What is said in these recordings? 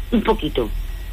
un poquito.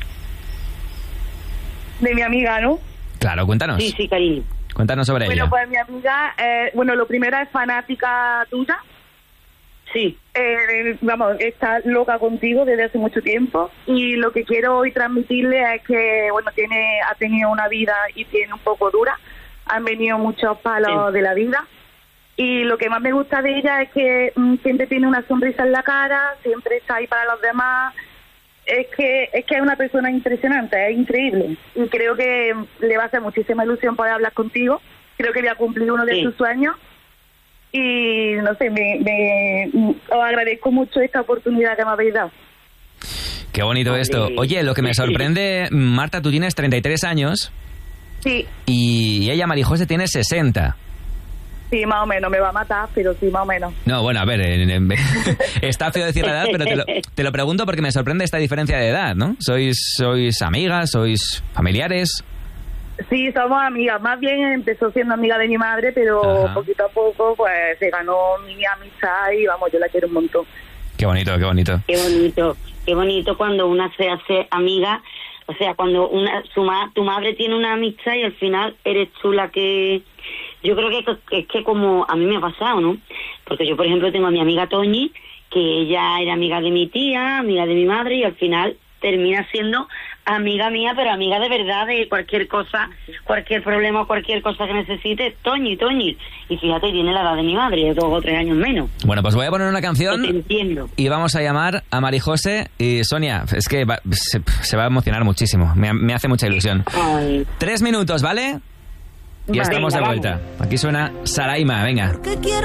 De mi amiga, ¿no? Claro, cuéntanos. Sí, cariño. Cuéntanos sobre ella. Bueno, pues mi amiga, lo primero es fanática tuya. Sí. Vamos, está loca contigo desde hace mucho tiempo. Y lo que quiero hoy transmitirle es que, bueno, ha tenido una vida y tiene un poco dura. Han venido muchos palos de la vida. Y lo que más me gusta de ella es que siempre tiene una sonrisa en la cara, siempre está ahí para los demás. Es que es una persona impresionante, es increíble. Y creo que le va a hacer muchísima ilusión poder hablar contigo. Creo que voy a cumplir uno de sus sueños. Y no sé, os agradezco mucho esta oportunidad que me habéis dado. Qué bonito esto. Oye, lo que me sorprende, Marta, tú tienes 33 años. Sí. Y ella, Marijose, tiene 60. Sí, más o menos, me va a matar, pero sí, más o menos. No, bueno, a ver, está feo decir la edad, pero te lo pregunto porque me sorprende esta diferencia de edad, ¿no? ¿Sois amigas? ¿Sois familiares? Sí, somos amigas. Más bien empezó siendo amiga de mi madre, pero poquito a poco pues se ganó mi amistad y vamos, yo la quiero un montón. Qué bonito, qué bonito. Qué bonito cuando una se hace amiga, o sea, cuando tu madre tiene una amistad y al final eres tú la que... Yo creo que es que como a mí me ha pasado, ¿no? Porque yo, por ejemplo, tengo a mi amiga Toñi, que ella era amiga de mi tía, amiga de mi madre, y al final termina siendo amiga mía, pero amiga de verdad, de cualquier cosa, cualquier problema, cualquier cosa que necesite, Toñi. Y fíjate, tiene la edad de mi madre, 2 o 3 años menos. Bueno, pues voy a poner una canción. Te entiendo. Y vamos a llamar a Marijose. Y Sonia, es que se va a emocionar muchísimo. Me hace mucha ilusión. Ay. 3 minutos, ¿vale? Y estamos de vuelta. Aquí suena Saraima, venga. Porque quiero